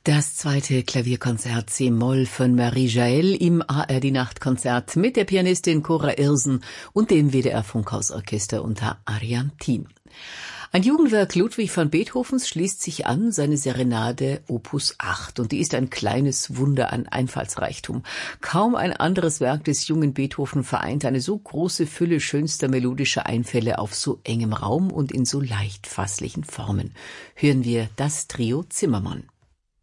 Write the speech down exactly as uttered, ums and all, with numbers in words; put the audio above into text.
Das zweite Klavierkonzert C-Moll von Marie Jaël im A R D-Nachtkonzert mit der Pianistin Cora Irsen und dem W D R-Funkhausorchester unter Ariam Thiem. Ein Jugendwerk Ludwig van Beethovens schließt sich an, seine Serenade Opus acht, und die ist ein kleines Wunder an Einfallsreichtum. Kaum ein anderes Werk des jungen Beethoven vereint eine so große Fülle schönster melodischer Einfälle auf so engem Raum und in so leicht fasslichen Formen. Hören wir das Trio Zimmermann.